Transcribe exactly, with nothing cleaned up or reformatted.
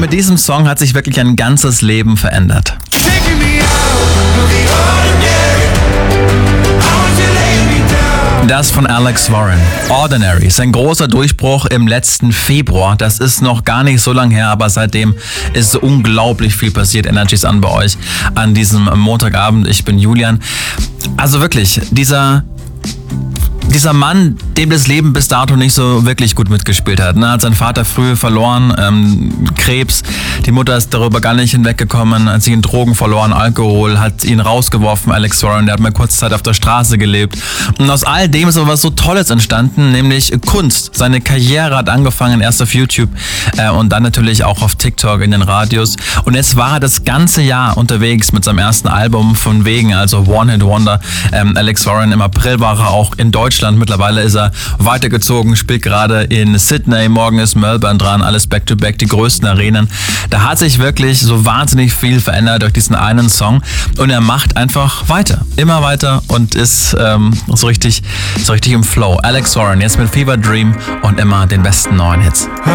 mit diesem Song hat sich wirklich ein ganzes Leben verändert. Das von Alex Warren. Ordinary. Sein großer Durchbruch im letzten Februar. Das ist noch gar nicht so lange her, aber seitdem ist so unglaublich viel passiert. Energies an bei euch an diesem Montagabend. Ich bin Julian. Also wirklich, dieser... Dieser Mann, dem das Leben bis dato nicht so wirklich gut mitgespielt hat. Ne? Hat seinen Vater früh verloren, ähm, Krebs. Die Mutter ist darüber gar nicht hinweggekommen, hat sich in Drogen verloren, Alkohol, hat ihn rausgeworfen, Alex Warren. Der hat mal kurze Zeit auf der Straße gelebt. Und aus all dem ist aber was so Tolles entstanden, nämlich Kunst. Seine Karriere hat angefangen, erst auf YouTube äh, und dann natürlich auch auf TikTok, in den Radios. Und jetzt war er das ganze Jahr unterwegs mit seinem ersten Album von wegen, also One Hit Wonder. Ähm, Alex Warren, im April war er auch in Deutschland. Mittlerweile ist er weitergezogen, spielt gerade in Sydney, morgen ist Melbourne dran, alles back-to-back, die größten Arenen. Da hat sich wirklich so wahnsinnig viel verändert durch diesen einen Song und er macht einfach weiter, immer weiter und ist ähm, so richtig, so richtig im Flow. Alex Warren, jetzt mit Fever Dream und immer den besten neuen Hits.